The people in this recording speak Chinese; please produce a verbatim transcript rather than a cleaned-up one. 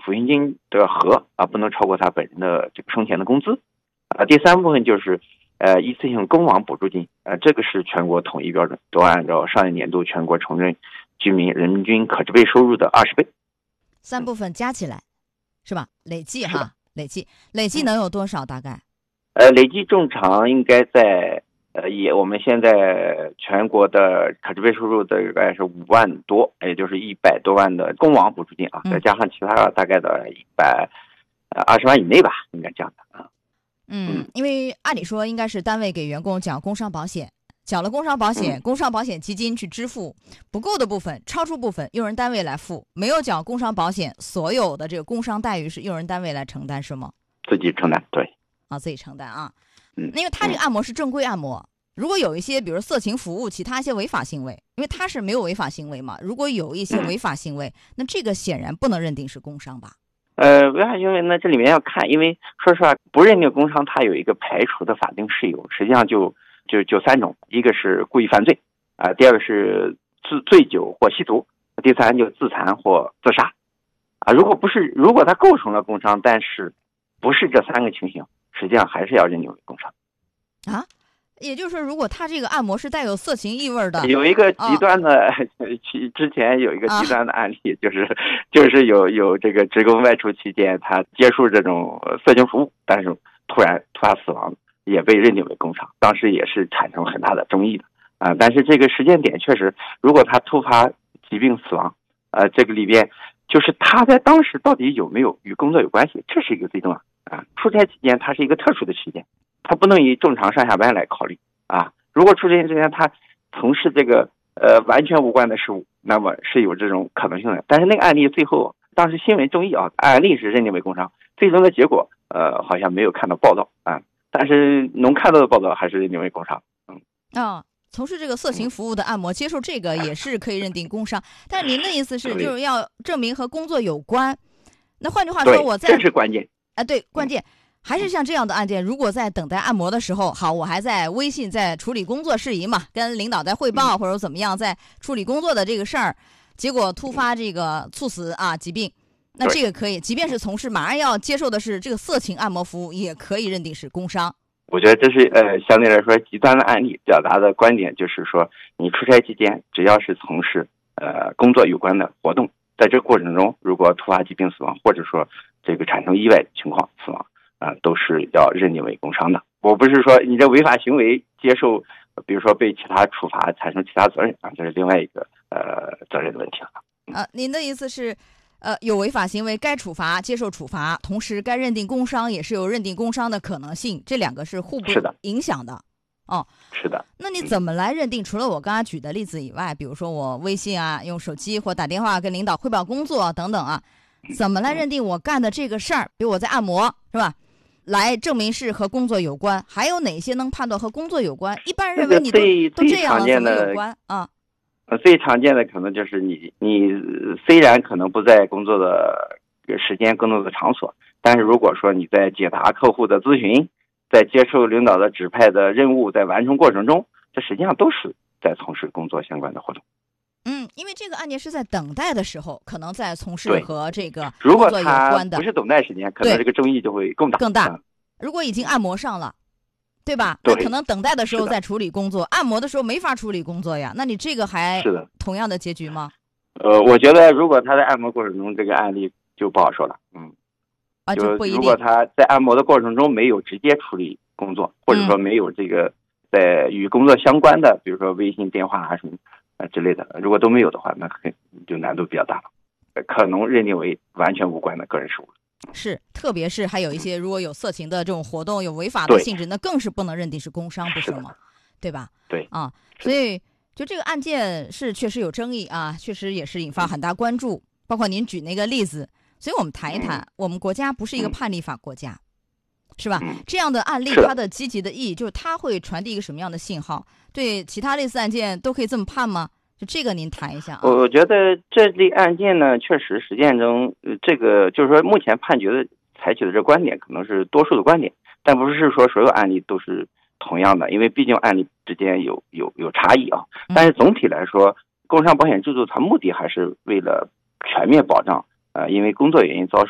抚恤金的和啊不能超过他本人的这个生前的工资啊。第三部分就是呃一次性工网补助金，呃这个是全国统一标准，都按照上一年度全国城镇居民人均可支配收入的二十倍。 三部分加起来是吧？累计哈，累计累计能有多少大概？ 呃，累计正常应该在呃也我们现在全国的可支配收入大概是五万多，也就是一百多万的工网补助金啊，再加上其他大概的一百呃二十万以内吧，应该这样的啊。 嗯，因为按理说应该是单位给员工缴工伤保险。缴了工伤保险，工伤保险基金去支付，不够的部分、超出部分，用人单位来付。没有缴工伤保险，所有的这个工伤待遇是用人单位来承担，是吗？ 自己承担，对。 啊，自己承担啊。 嗯， 因为他这个按摩是正规按摩，如果有一些，比如色情服务、其他一些违法行为，因为他是没有违法行为嘛，如果有一些违法行为，那这个显然不能认定是工伤吧？ 呃，违法行为呢，这里面要看，因为说实话，不认定工伤，它有一个排除的法定事由，实际上就。就就三种，一个是故意犯罪啊、呃，第二个是醉醉酒或吸毒，第三就自残或自杀啊。如果不是，如果它构成了工伤，但是不是这三个情形，实际上还是要认定为工伤啊。也就是说，如果他这个按摩是带有色情意味的， 有一个极端的，哦、之前有一个极端的案例，啊、就是就是有有这个职工外出期间，他接触这种色情服务，但是突然突发死亡。也被认定为工伤，当时也是产生很大的争议的啊。但是这个时间点确实，如果他突发疾病死亡，呃，这个里边就是他在当时到底有没有与工作有关系，这是一个最重要啊。出差期间它是一个特殊的期间，他不能以正常上下班来考虑啊。如果出差期间他从事这个呃完全无关的事物，那么是有这种可能性的。但是那个案例最后当时新闻争议啊，案例是认定为工伤，最终的结果呃好像没有看到报道啊。但是能看到的报道还是认定为工伤。嗯啊，从事这个色情服务的按摩，接受这个也是可以认定工伤。但您的意思是，就是要证明和工作有关。那换句话说，我在这是关键。 啊，对，关键还是像这样的案件，如果在等待按摩的时候，好，我还在微信在处理工作事宜嘛，跟领导在汇报或者怎么样，在处理工作的这个事儿，结果突发这个猝死啊疾病。那这个可以，即便是从事马上要接受的是这个色情按摩服务，也可以认定是工伤。 我觉得这是呃相对来说极端的案例，表达的观点就是说，你出差期间只要是从事呃工作有关的活动，在这个过程中，如果突发疾病死亡，或者说这个产生意外情况死亡啊、呃，都是要认定为工伤的。我不是说你这违法行为接受，比如说被其他处罚产生其他责任啊，这是另外一个呃责任的问题了。 啊，您的意思是？呃，有违法行为该处罚接受处罚，同时该认定工伤也是有认定工伤的可能性，这两个是互不影响的。哦， 是的。 那你怎么来认定？除了我刚才举的例子以外，比如说我微信啊，用手机或打电话跟领导汇报工作等等啊，怎么来认定我干的这个事儿，比如我在按摩是吧？来证明是和工作有关？还有哪些能判断和工作有关？一般人认为你都、 这个、 都这样了，怎么有关啊？ 呃，最常见的可能就是你，你虽然可能不在工作的时间、工作的场所，但是如果说你在解答客户的咨询，在接受领导的指派的任务，在完成过程中，这实际上都是在从事工作相关的活动。 嗯，因为这个案件是在等待的时候，可能在从事和这个工作有关的。 如果他不是等待时间，可能这个争议就会更大。 更大。如果已经按摩上了。对吧？ 对， 那可能等待的时候在处理工作，按摩的时候没法处理工作呀。那你这个还是的同样的结局吗？ 呃，我觉得如果他在按摩过程中，这个案例就不好说了。嗯， 啊，就不一定。 如果他在按摩的过程中没有直接处理工作，或者说没有这个在与工作相关的，比如说微信、电话啊什么啊之类的，如果都没有的话，那很就难度比较大了，可能认定为完全无关的个人事务。 是，特别是还有一些如果有色情的这种活动，有违法的性质，那更是不能认定是工伤，不是吗？对吧？ 对啊，所以就这个案件是确实有争议啊，确实也是引发很大关注，包括您举那个例子。所以我们谈一谈，我们国家不是一个判例法国家，是吧？这样的案例它的积极的意义就是它会传递一个什么样的信号？对其他类似案件都可以这么判吗？就这个您谈一下啊。 我觉得这类案件呢，确实实践中，呃，这个就是说目前判决的采取的这观点可能是多数的观点，但不是说所有案例都是同样的，因为毕竟案例之间有有有差异啊。但是总体来说，工伤保险制度它目的还是为了全面保障，呃，因为工作原因遭受